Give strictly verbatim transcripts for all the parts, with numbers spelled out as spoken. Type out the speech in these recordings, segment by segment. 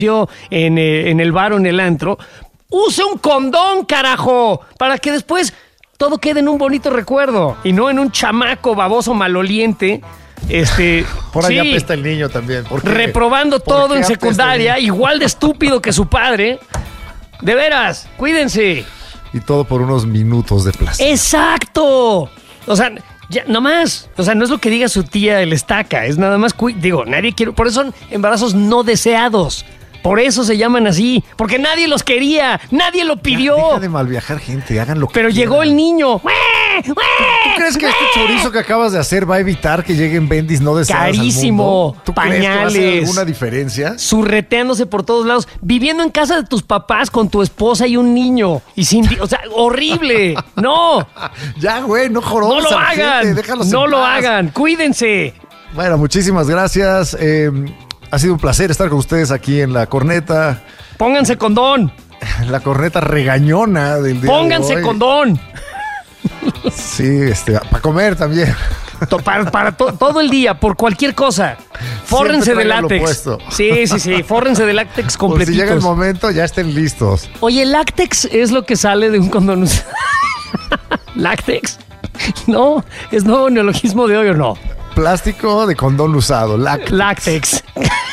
en, eh, en el bar o en el antro, use un condón, carajo, para que después todo quede en un bonito recuerdo y no en un chamaco baboso maloliente. Este, Por ahí sí, apesta el niño también. ¿Por qué? reprobando ¿Por todo qué en apesta secundaria, el niño? igual de estúpido que su padre. De veras, cuídense. Y todo por unos minutos de placer. ¡Exacto! O sea, ya, no más. O sea, no es lo que diga su tía el estaca, es nada más, cu- digo, nadie quiere, por eso son embarazos no deseados. Por eso se llaman así, porque nadie los quería, nadie lo pidió. Deja de malviajar gente, hagan lo que Pero quieran. llegó el niño. ¿Tú crees que este chorizo que acabas de hacer va a evitar que lleguen bendis no deseadas al Carísimo, mundo? ¿Tú crees que va a hacer pañales. alguna diferencia? Surreteándose por todos lados, viviendo en casa de tus papás con tu esposa y un niño. Y sin, di- o sea, horrible. No, Ya, güey, no jorobes no lo a la gente, hagan. déjalos No en lo paz. hagan. Cuídense. Bueno, muchísimas gracias. Eh, ha sido un placer estar con ustedes aquí en La Corneta. Pónganse condón. La corneta regañona del día Pónganse de hoy. condón. Sí, este, para comer también. To- Para, para to- todo el día, por cualquier cosa. Fórrense de tráiganlo látex. puesto. Sí, sí, sí. Fórrense de látex Por si llega el completitos. momento, ya estén listos. Oye, látex es lo que sale de un condón. ¿Látex? No, es nuevo neologismo de hoy o no. Plástico de condón usado. Láctex. Látex.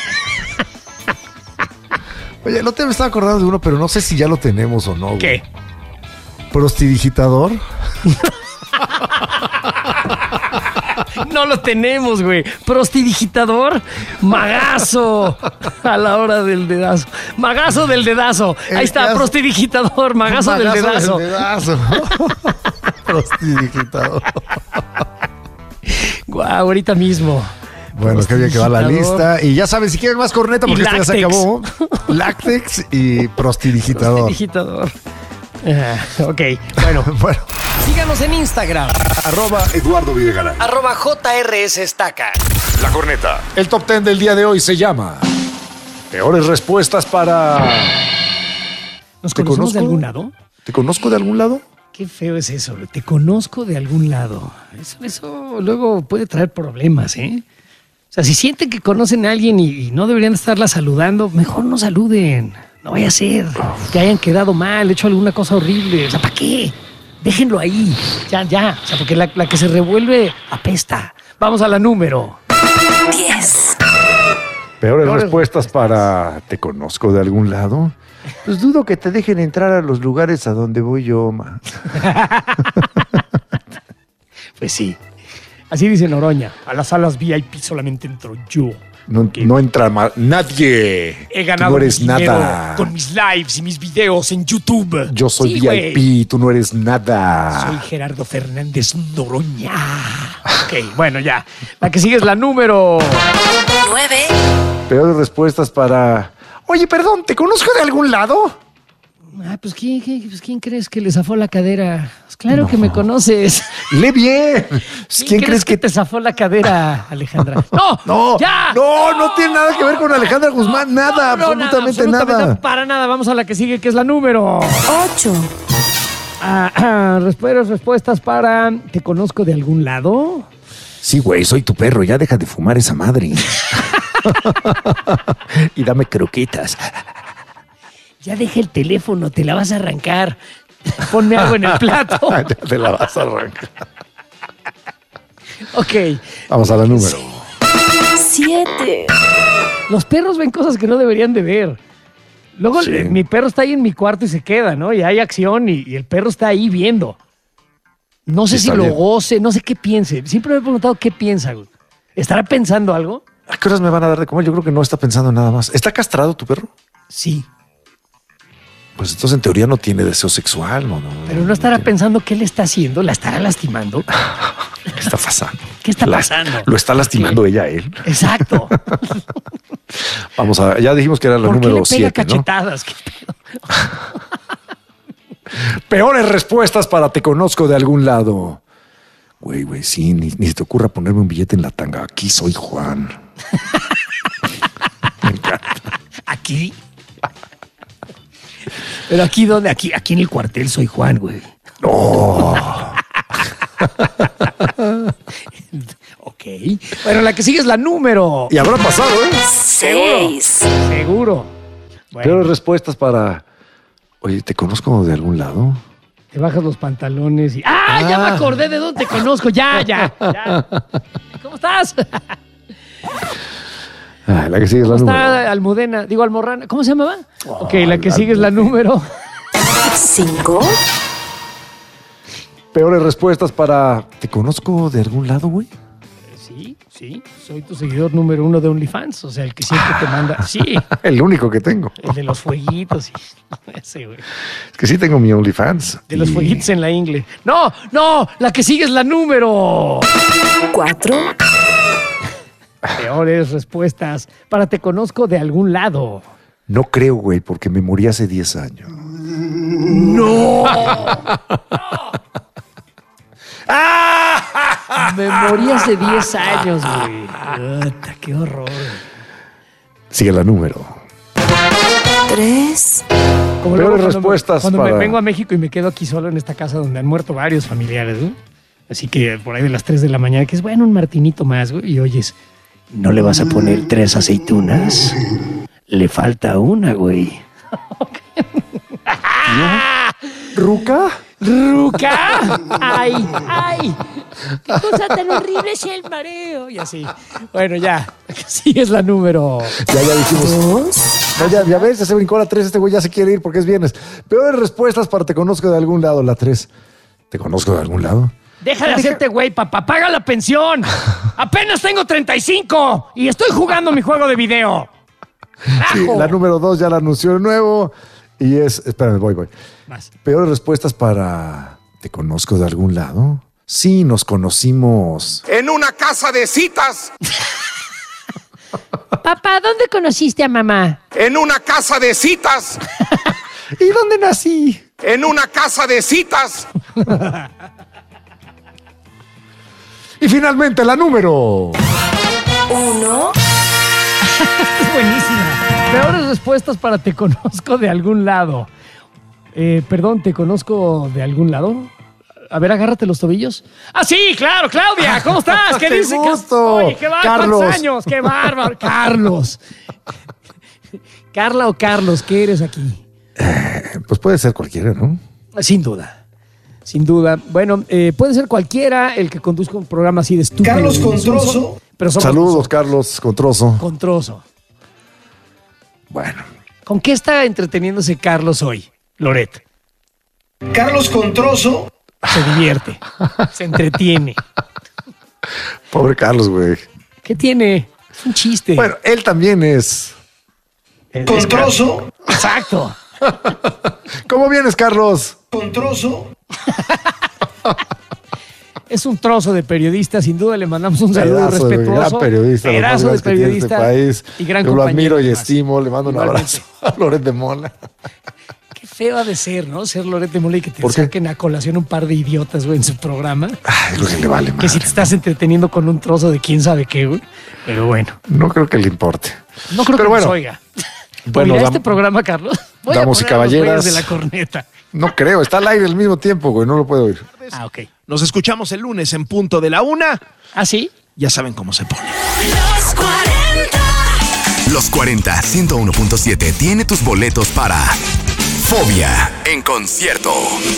Oye, no te me estaba acordando de uno, pero no sé si ya lo tenemos o no. güey. ¿Qué? Prostidigitador. No lo tenemos, güey. Prostidigitador, magazo a la hora del dedazo. Magazo del dedazo. El Ahí está, que hace- prostidigitador, magazo, del dedazo. del dedazo. Prostidigitador. Guau, ahorita mismo. Bueno, qué bien que va la Prostidigitador. lista. Y ya saben, si quieren más corneta, porque Y esto ya se láctex. acabó. Láctex y prostidigitador. Prostidigitador. Ah, ok, bueno. Bueno, Síganos en Instagram, Arroba Eduardo Videgaray. arroba J R S Estaca. La Corneta. El top ten del día de hoy se llama Peores respuestas para... ¿Nos ¿Te conocemos de conozco? algún lado? ¿te conozco de algún lado? Qué feo es eso. Te conozco de algún lado. Eso, eso luego puede traer problemas, ¿eh? O sea, si sienten que conocen a alguien y, y no deberían estarla saludando, mejor no saluden. No vaya a ser que hayan quedado mal, hecho alguna cosa horrible. O sea, ¿para qué? Déjenlo ahí. Ya, ya. O sea, porque la, la que se revuelve apesta. Vamos a la número. diez. Peores, Peores respuestas para... ¿Te conozco de algún lado? Pues dudo que te dejen entrar a los lugares a donde voy yo, ma. Pues sí. Así dice Noroña. A las salas V I P solamente entro yo. No, no entra ma- nadie. He ganado Tú no eres mi dinero nada. con mis lives y mis videos en YouTube. Yo soy Sí, V güey. I P, tú no eres nada. Soy Gerardo Fernández Noroña. Ok, bueno, ya. La que sigue es la número. nueve. Peores respuestas para... Oye, perdón, ¿te conozco de algún lado? Ah, pues ¿quién, quién, pues, ¿quién crees que le zafó la cadera? Pues claro que me conoces. lee bien. ¿Quién, crees que... te zafó la cadera, Alejandra? ¡No! No, ¡Ya! no, no tiene nada que ver con Alejandra Guzmán, nada, No, no, absolutamente nada, nada. absolutamente Para nada. Vamos a la que sigue, que es la número. ocho. Ah, ah, respuestas, respuestas para... ¿Te conozco de algún lado? Sí, güey, soy tu perro, ya deja de fumar esa madre. Y dame croquetas. Ya deja el teléfono, te la vas a arrancar. Ponme algo en el plato. Ya te la vas a arrancar. Ok. Vamos a la número. siete. Los perros ven cosas que no deberían de ver. Luego Sí. eh, mi perro está ahí en mi cuarto y se queda, ¿no? Y hay acción y, y el perro está ahí viendo. No sé Sí, si está lo bien. goce, no sé qué piense. Siempre me he preguntado qué piensa, güey. ¿Estará pensando algo? ¿A qué horas me van a dar de comer? Yo creo que no está pensando en nada más. ¿Está castrado tu perro? Sí. Pues entonces en teoría no tiene deseo sexual, no, no. Pero no estará tiene- pensando qué le está haciendo, la estará lastimando. ¿Qué está pasando? ¿Qué está La- pasando? Lo está lastimando ella a él. Exacto. Vamos a, ya dijimos que era la ¿Por qué le número pega siete, ¿no? cachetadas? ¿Qué pedo? Peores respuestas para te conozco de algún lado. Güey, güey, sí, ni, ni se te ocurra ponerme un billete en la tanga. Aquí soy Juan. Me encanta. ¿Aquí? Pero aquí, ¿dónde? Aquí, aquí en el cuartel soy Juan, güey. No. Ok. Bueno, la que sigue es la número. Y habrá pasado, ¿eh? seis. Seguro. Bueno, Peores respuestas para... Oye, ¿te conozco de algún lado? te bajas los pantalones y... ¡Ah! Ya me acordé de dónde te conozco. Ya, ya, ya. ¿Cómo estás? Ah, la que sigue es la ¿Cómo número. está Almudena? Digo, Almorrana. ¿Cómo se llamaba? Oh, ok, la que sigue es la número... cinco. Peores respuestas para... ¿Te conozco de algún lado, güey? Sí, sí. Soy tu seguidor número uno de OnlyFans. O sea, el que siempre te manda... Sí, El único que tengo. el de los fueguitos. Y... Ese, güey. Es que sí tengo mi OnlyFans. De los Y- fueguitos en la ingle. ¡No! ¡No! La que sigue es la número... cuatro. Peores respuestas para te conozco de algún lado. No creo, güey, porque me morí hace diez años. Me morí hace diez años, güey. Puta, qué horror. Sigue la número. tres. Como Peores luego cuando me- respuestas Cuando para- me vengo a México y me quedo aquí solo en esta casa donde han muerto varios familiares, ¿no? Así que por ahí de las tres de la mañana, que es bueno, un martinito más, güey, y oyes, ¿no le vas a poner tres aceitunas? Le falta una, güey. ¿Ruca? ¡Ruca! ¡Ay, ay! ¡Qué cosa tan horrible es el mareo! Y así. Bueno, ya. Sí es la número. Ya, ya dijimos. dos. No, ya, ya ves, ya se brincó la tres. Este güey ya se quiere ir porque es viernes. Peores respuestas para te conozco de algún lado, la tres. ¿Te conozco de algún lado? Deja de hacerte güey, papá. ¡Paga la pensión! ¡Apenas tengo treinta y cinco! ¡Y estoy jugando mi juego de video! Sí, ¡Ajo! la número dos ya la anunció de nuevo. Y es. Espérame, voy, voy. Más. Peores respuestas para. ¿Te conozco de algún lado? Sí, nos conocimos. En una casa de citas. Papá, ¿dónde conociste a mamá? En una casa de citas. ¿Y dónde nací? En una casa de citas. Y finalmente la número. uno. Es buenísima. Peores respuestas para te conozco de algún lado. Eh, perdón, ¿te conozco de algún lado? A ver, agárrate los tobillos. ¡Ah, sí! ¡Claro, Claudia! ¿Cómo estás? ¿Qué ¡Qué dice? gusto! Oye, ¿qué va? Carlos. ¿Cuántos años? ¡Qué bárbaro! ¡Carlos! ¿Carla o Carlos? ¿Qué eres aquí? Pues puede ser cualquiera, ¿no? Sin duda. Sin duda. Bueno, eh, puede ser cualquiera el que conduzca un programa así de estúpido. Carlos y Controso. insulso, Pero somos Saludos, Carlos Controso. Con trozo. Bueno, ¿Con qué está entreteniéndose Carlos hoy, Loret? Carlos Controso. Se divierte, se entretiene. pobre Carlos, güey. ¿Qué tiene? Es un chiste. Bueno, él también es. Es- es Controso. Car- Exacto. ¿Cómo vienes, Carlos? Controso. Es un trozo de periodista, sin duda le mandamos un saludo Pedazo de respetuoso. gran periodista, los más pedazo de grandes que tiene este periodista país. y gran Yo lo compañero, admiro y además. estimo. Le mando un Igualmente. abrazo a Loret de Mola. Qué feo ha de ser, ¿no? Ser Loret de Mola y que te ¿Por qué? saquen a colación un par de idiotas, güey, en su programa. Ay, creo que le vale más. Que si te estás entreteniendo con un trozo de quién sabe qué, güey. Pero bueno, No creo que le importe. no creo Pero que bueno, nos oiga. bueno, Oirá dam- este programa, Carlos. Voy damas y a poner a los caballeras. güeyes de la corneta. No creo, está al aire al mismo tiempo, güey. No lo puedo oír. Ah, ok. Nos escuchamos el lunes en punto de la una. ¿Ah, sí? Ya saben cómo se pone. Los cuarenta. Los cuarenta, ciento uno punto siete tiene tus boletos para Fobia en concierto.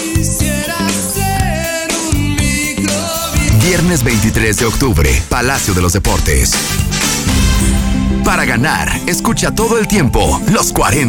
Viernes veintitrés de octubre, Palacio de los Deportes. Para ganar, escucha todo el tiempo Los cuarenta.